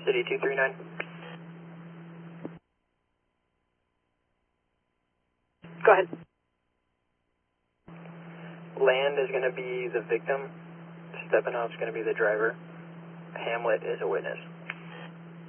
City 239. Go ahead. Land is going to be the victim. Steppenhoff's going to be the driver. Hamlet is a witness.